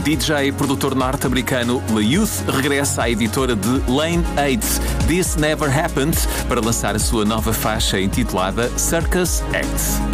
DJ e produtor norte-americano LaYouth regressa à editora de Lane 8, This Never Happened, para lançar a sua nova faixa intitulada Circus Act.